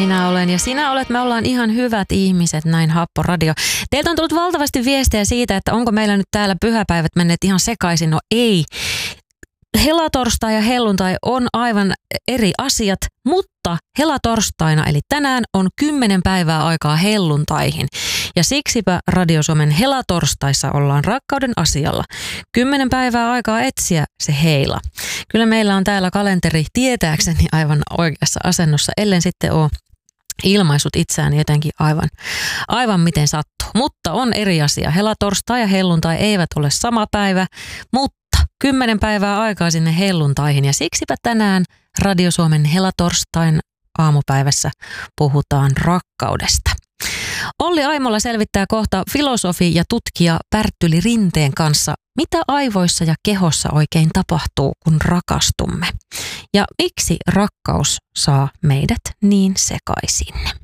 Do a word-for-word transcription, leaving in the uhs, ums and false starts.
minä olen ja sinä olet. Me ollaan ihan hyvät ihmiset, näin Happo Radio. Teiltä on tullut valtavasti viestejä siitä, että onko meillä nyt täällä pyhäpäivät menneet ihan sekaisin. No ei. Helatorstai ja helluntai on aivan eri asiat, mutta helatorstaina eli tänään on kymmenen päivää aikaa helluntaihin. Ja siksipä Radio Suomen helatorstaissa ollaan rakkauden asialla. Kymmenen päivää aikaa etsiä se heila. Kyllä meillä on täällä kalenteri tietääkseni aivan oikeassa asennossa, ellen sitten ole ilmaisut itseään jotenkin aivan, aivan miten sattuu. Mutta on eri asia. Helatorstai ja helluntai eivät ole sama päivä, mutta kymmenen päivää aikaa sinne helluntaihin ja siksipä tänään Radio Suomen helatorstain aamupäivässä puhutaan rakkaudesta. Olli Aimola selvittää kohta filosofi ja tutkija Pärttyli Rinteen kanssa, mitä aivoissa ja kehossa oikein tapahtuu, kun rakastumme. Ja miksi rakkaus saa meidät niin sekaisin.